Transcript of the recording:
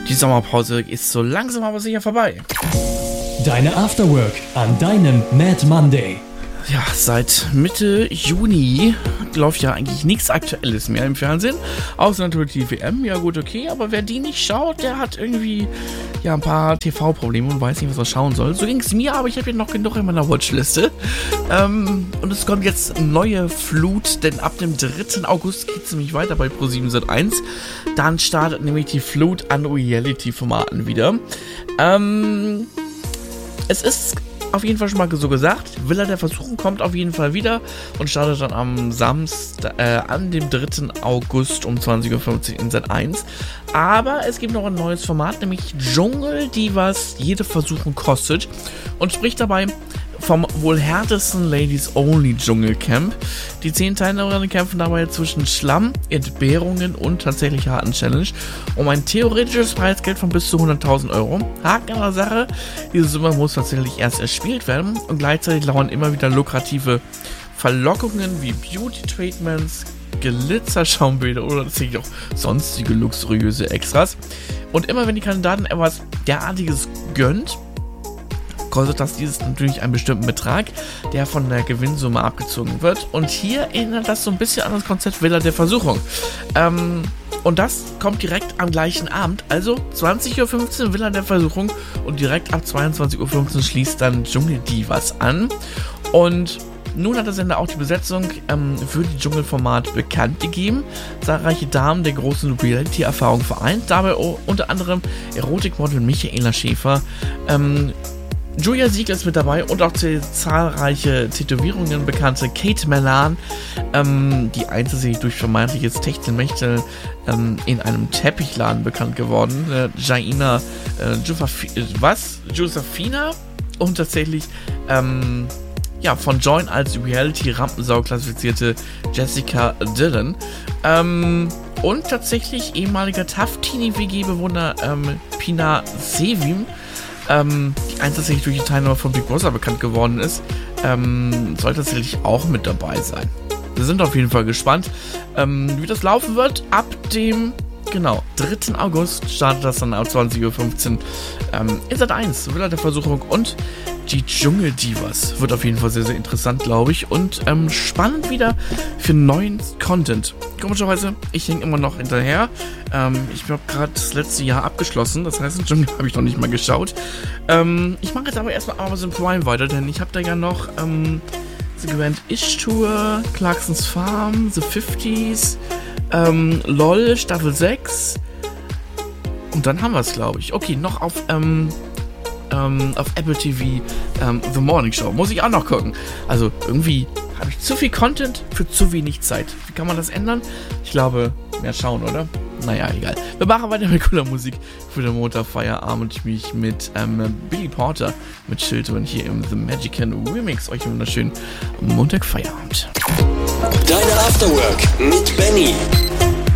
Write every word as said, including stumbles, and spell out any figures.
Die Sommerpause ist so langsam aber sicher vorbei. Deine Afterwork an deinem Mad Monday. Ja, seit Mitte Juni läuft ja eigentlich nichts Aktuelles mehr im Fernsehen, außer natürlich die W M. Ja gut, okay, aber wer die nicht schaut, der hat irgendwie ja ein paar T V-Probleme und weiß nicht, was er schauen soll. So ging es mir, aber ich habe ja noch genug in meiner Watchliste. Ähm, und es kommt jetzt eine neue Flut, denn ab dem dritten August geht es nämlich weiter bei ProSieben Sat eins. Dann startet nämlich die Flut an Reality-Formaten wieder. Ähm, es ist auf jeden Fall schon mal so gesagt, Villa der Versuchung kommt auf jeden Fall wieder und startet dann am Samstag, äh, an dem dritten August um zwanzig Uhr fünfzig in Sat eins. Aber es gibt noch ein neues Format, nämlich Dschungel, die was jede Versuchung kostet und spricht dabei vom wohl härtesten Ladies-Only-Dschungelcamp. Die zehn Teilnehmerinnen kämpfen dabei zwischen Schlamm, Entbehrungen und tatsächlich harten Challenge um ein theoretisches Preisgeld von bis zu hunderttausend Euro. Haken an der Sache, diese Summe muss tatsächlich erst erspielt werden und gleichzeitig lauern immer wieder lukrative Verlockungen wie Beauty-Treatments, Glitzerschaumbäder oder tatsächlich auch sonstige luxuriöse Extras. Und immer wenn die Kandidaten etwas derartiges gönnt, kostet das dieses natürlich einen bestimmten Betrag, der von der Gewinnsumme abgezogen wird. Und hier erinnert das so ein bisschen an das Konzept Villa der Versuchung. Ähm, und das kommt direkt am gleichen Abend, also zwanzig Uhr fünfzehn Villa der Versuchung und direkt ab zweiundzwanzig Uhr fünfzehn schließt dann Dschungeldivas an. Und nun hat der Sender auch die Besetzung ähm, für die Dschungelformat bekannt gegeben. Zahlreiche Damen der großen Reality-Erfahrung vereint, dabei o- unter anderem Erotikmodel Michaela Schäfer, ähm, Julia Siegel ist mit dabei und auch die zahlreiche Tätowierungen bekannte Kate Melan, ähm, die einzig sich durch vermeintliches Techtelmechtel ähm, in einem Teppichladen bekannt geworden, äh, Jaina äh, Jufafi- was? Josefina und tatsächlich ähm, ja, von Join als Reality-Rampensau klassifizierte Jessica Dillon ähm, und tatsächlich ehemaliger Tough-Teenie-W G-Bewohner ähm, Pina Sevim, Ähm, die einzig tatsächlich durch die Teilnahme von Big Brother bekannt geworden ist, ähm, soll tatsächlich auch mit dabei sein. Wir sind auf jeden Fall gespannt, ähm, wie das laufen wird. Ab dem, genau, dritten August startet das dann ab zwanzig Uhr fünfzehn ähm, in Sat eins, Villa der Versuchung und die Dschungeldivas. Wird auf jeden Fall sehr, sehr interessant, glaube ich, und ähm, spannend wieder für neuen Content. Komischerweise, ich hänge immer noch hinterher. Ähm, ich habe gerade das letzte Jahr abgeschlossen, das heißt, den Dschungel habe ich noch nicht mal geschaut. Ähm, ich mache jetzt aber erstmal Amazon Prime weiter, denn ich habe da ja noch ähm, The Grand Ish Tour, Clarksons Farm, The fünfziger, ähm, LOL Staffel sechs und dann haben wir es, glaube ich. Okay, noch auf ähm, ähm, auf Apple T V ähm, The Morning Show. Muss ich auch noch gucken. Also irgendwie habe ich zu viel Content für zu wenig Zeit. Wie kann man das ändern? Ich glaube, mehr schauen, oder? Naja, egal. Wir machen weiter mit cooler Musik für den Montagfeierabend. Ich mich mit ähm, Billy Porter mit Children hier im The Magican Remix. Euch einen wunderschönen Montagfeierabend. Deine Afterwork mit Benny.